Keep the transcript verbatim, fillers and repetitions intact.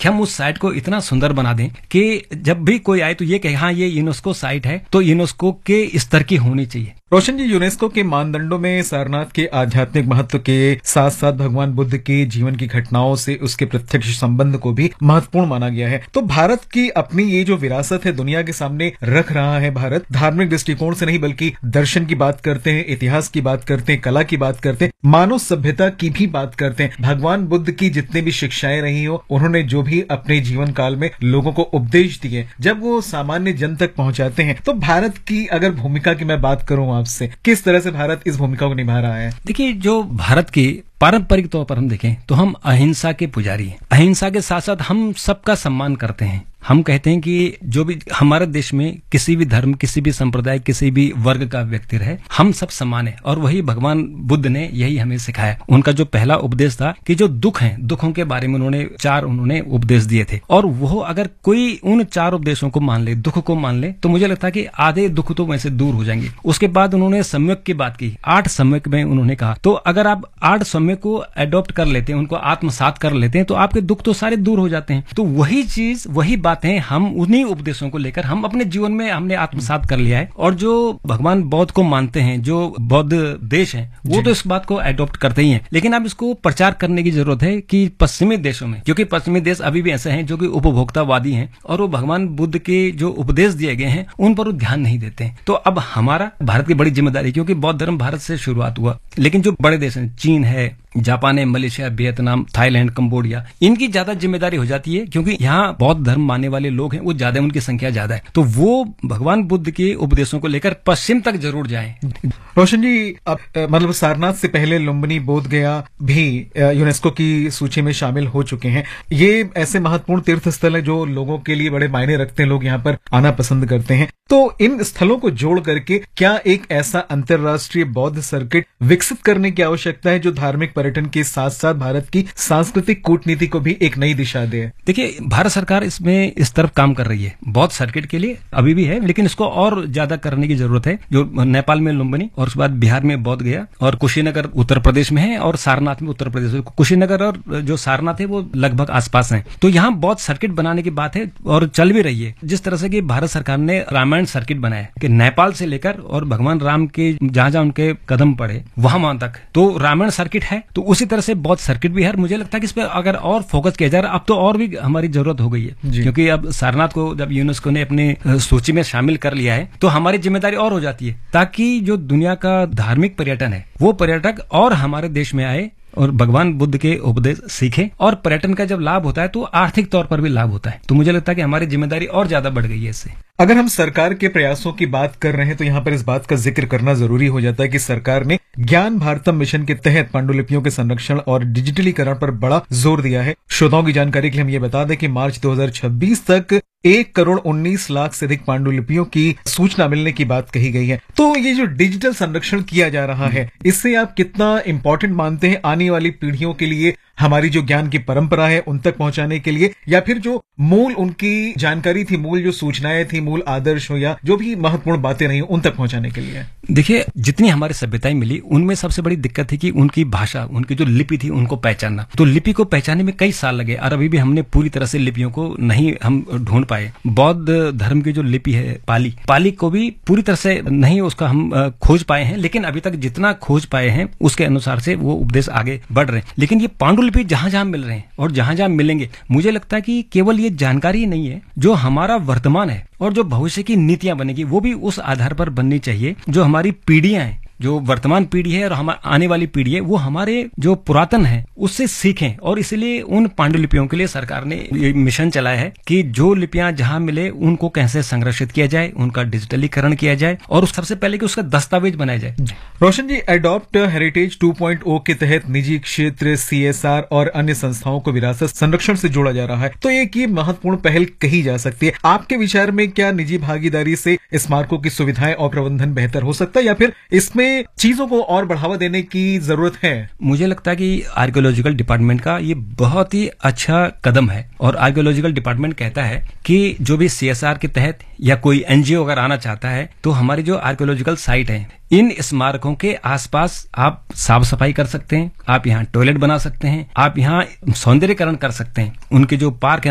कि हम उस साइट को इतना सुंदर बना दें कि जब भी कोई आए तो ये कहे हाँ ये यूनेस्को साइट है, तो यूनेस्को के स्तर की होनी चाहिए। रोशन जी, यूनेस्को के मानदंडों में सारनाथ के आध्यात्मिक महत्व के साथ साथ भगवान बुद्ध के जीवन की घटनाओं से उसके प्रत्यक्ष संबंध को भी महत्वपूर्ण माना गया है। तो भारत की अपनी ये जो विरासत है दुनिया के सामने रख रहा है। भारत धार्मिक दृष्टिकोण से नहीं बल्कि दर्शन की बात करते हैं, इतिहास की बात करते हैं, कला की बात करते हैं, मानव सभ्यता की भी बात करते हैं। भगवान बुद्ध की जितने भी शिक्षाएं रही हो, उन्होंने जो भी अपने जीवन काल में लोगों को उपदेश दिए, जब वो सामान्य जन तक पहुंचाते हैं, तो भारत की अगर भूमिका की मैं बात करूं आपसे, किस तरह से भारत इस भूमिका को निभा रहा है? देखिए, जो भारत की पारंपरिक तौर पर हम देखें तो हम अहिंसा के पुजारी हैं। अहिंसा के साथ साथ हम सबका सम्मान करते हैं। हम कहते हैं कि जो भी हमारे देश में किसी भी धर्म, किसी भी संप्रदाय, किसी भी वर्ग का व्यक्ति रहे, हम सब समान है। और वही भगवान बुद्ध ने यही हमें सिखाया। उनका जो पहला उपदेश था कि जो दुख हैं, दुखों के बारे में उन्होंने चार उन्होंने उपदेश दिए थे, और वो अगर कोई उन चार उपदेशों को मान ले, दुख को मान ले, तो मुझे लगता है कि आधे दुख तो वैसे दूर हो जाएंगे। उसके बाद उन्होंने सम्यक की बात की, आठ सम्यक में उन्होंने कहा, तो अगर आप आठ सम्यक को अडॉप्ट कर लेते हैं, उनको आत्मसात कर लेते हैं, तो आपके दुख तो सारे दूर हो जाते हैं। तो वही चीज, वही बातें हम उन्हीं उपदेशों को लेकर हम अपने जीवन में हमने आत्मसात कर लिया है। और जो भगवान बौद्ध को मानते हैं, जो बौद्ध देश हैं, वो तो इस बात को अडॉप्ट करते ही हैं। लेकिन अब इसको प्रचार करने की जरूरत है कि पश्चिमी देशों में, क्योंकि पश्चिमी देश अभी भी ऐसे हैं जो कि उपभोक्तावादी हैं और वो भगवान बुद्ध के जो उपदेश दिए गए हैं उन पर वो ध्यान नहीं देते हैं। तो अब हमारा भारत की बड़ी जिम्मेदारी, क्योंकि बौद्ध धर्म भारत से शुरुआत हुआ, लेकिन जो बड़े देश हैं, चीन है, जापान है, मलेशिया, वियतनाम, थाईलैंड, कंबोडिया, इनकी ज्यादा जिम्मेदारी हो जाती है, क्योंकि यहाँ बौद्ध धर्म मानने वाले लोग हैं, वो ज्यादा, उनकी संख्या ज्यादा है। तो वो भगवान बुद्ध के उपदेशों को लेकर पश्चिम तक जरूर जाएं। रोशन जी, अब मतलब सारनाथ से पहले लुम्बिनी, बोध गया भी यूनेस्को की सूची में शामिल हो चुके हैं। ये ऐसे महत्वपूर्ण तीर्थ स्थल है जो लोगों के लिए बड़े मायने रखते हैं, लोग यहाँ पर आना पसंद करते हैं। तो इन स्थलों को जोड़ करके क्या एक ऐसा अंतर्राष्ट्रीय बौद्ध सर्किट विकसित करने की आवश्यकता है जो धार्मिक पर्यटन के साथ साथ भारत की सांस्कृतिक कूटनीति को भी एक नई दिशा दे? देखिए, भारत सरकार इसमें इस तरफ काम कर रही है, बौद्ध सर्किट के लिए अभी भी है, लेकिन इसको और ज्यादा करने की जरूरत है। जो नेपाल में लुम्बिनी, और उसके बाद बिहार में बोध गया, और कुशीनगर उत्तर प्रदेश में है, और सारनाथ में उत्तर प्रदेश में। कुशीनगर और जो सारनाथ है वो लगभग आसपास हैं। तो यहाँ बौद्ध सर्किट बनाने की बात है और चल भी रही है। जिस तरह से कि भारत सरकार ने रामायण सर्किट बनाया कि नेपाल से लेकर और भगवान राम के जहां जहां उनके कदम पड़े वहां वहां तक, तो रामायण सर्किट है। तो उसी तरह से बौद्ध सर्किट भी है। मुझे लगता है कि इस पर अगर और फोकस किया जा रहा है, अब तो और भी हमारी जरूरत हो गई है, क्योंकि अब सारनाथ को जब यूनेस्को ने अपने सूची में शामिल कर लिया है, तो हमारी जिम्मेदारी और हो जाती है, ताकि जो दुनिया का धार्मिक पर्यटन है वो पर्यटक और हमारे देश में आए और भगवान बुद्ध के उपदेश सीखें। और पर्यटन का जब लाभ होता है तो आर्थिक तौर पर भी लाभ होता है। तो मुझे लगता है कि हमारी जिम्मेदारी और ज्यादा बढ़ गई है इससे। अगर हम सरकार के प्रयासों की बात कर रहे हैं तो यहाँ पर इस बात का जिक्र करना जरूरी हो जाता है कि सरकार ने ज्ञान भारतम मिशन के तहत पांडुलिपियों के संरक्षण और डिजिटलीकरण पर बड़ा जोर दिया है। श्रोताओं की जानकारी के लिए हम ये बता दें कि मार्च दो हज़ार छब्बीस तक एक करोड़ उन्नीस लाख से अधिक पांडुलिपियों की सूचना मिलने की बात कही गई है। तो ये जो डिजिटल संरक्षण किया जा रहा है, इससे आप कितना इंपॉर्टेंट मानते हैं आने वाली पीढ़ियों के लिए, हमारी जो ज्ञान की परंपरा है उन तक पहुंचाने के लिए, या फिर जो मूल उनकी जानकारी थी, मूल जो सूचनाएं थी, मूल आदर्श हो या जो भी महत्वपूर्ण बातें रही उन तक पहुंचाने के लिए? देखिए, जितनी हमारी सभ्यताएं मिली उनमें सबसे बड़ी दिक्कत थी कि उनकी भाषा, उनकी जो लिपि थी उनको पहचानना। तो लिपि को पहचानने में कई साल लगे और अभी भी हमने पूरी तरह से लिपियों को नहीं हम ढूंढ पाए। बौद्ध धर्म की जो लिपि है पाली, पाली को भी पूरी तरह से नहीं उसका हम खोज पाए हैं, लेकिन अभी तक जितना खोज पाए हैं उसके अनुसार से वो उपदेश आगे बढ़ रहे हैं। लेकिन ये पांडुलिपि जहां जहां मिल रहे हैं और जहां जहां मिलेंगे, मुझे लगता है कि केवल ये जानकारी नहीं है, जो हमारा वर्तमान है और जो भविष्य की नीतियां बनेगी वो भी उस आधार पर बननी चाहिए। जो हमारी पीढ़ियां हैं, जो वर्तमान पीढ़ी है और हमारे आने वाली पीढ़ी है, वो हमारे जो पुरातन है उससे सीखें। और इसलिए उन पांडुलिपियों के लिए सरकार ने ये मिशन चलाया है कि जो लिपियां जहां मिले उनको कैसे संरक्षित किया जाए, उनका डिजिटलीकरण किया जाए और सबसे पहले कि उसका दस्तावेज बनाया जाए। रोशन जी, एडॉप्ट हेरिटेज टू पॉइंट ओ के तहत निजी क्षेत्र, सीएसआर और अन्य संस्थाओं को विरासत संरक्षण से जोड़ा जा रहा है, तो एक ये महत्वपूर्ण पहल कही जा सकती है। आपके विचार में क्या निजी भागीदारी से स्मारकों की सुविधाएं और प्रबंधन बेहतर हो सकता है, या फिर इसमें चीजों को और बढ़ावा देने की जरूरत है? मुझे लगता है कि आर्कियोलॉजिकल डिपार्टमेंट का ये बहुत ही अच्छा कदम है। और आर्कियोलॉजिकल डिपार्टमेंट कहता है कि जो भी सीएसआर के तहत या कोई एनजीओ अगर आना चाहता है, तो हमारी जो आर्कियोलॉजिकल साइट है, इन स्मारकों के आसपास आप साफ सफाई कर सकते हैं, आप यहाँ टॉयलेट बना सकते हैं, आप यहाँ सौंदर्यीकरण कर सकते हैं, उनके जो पार्क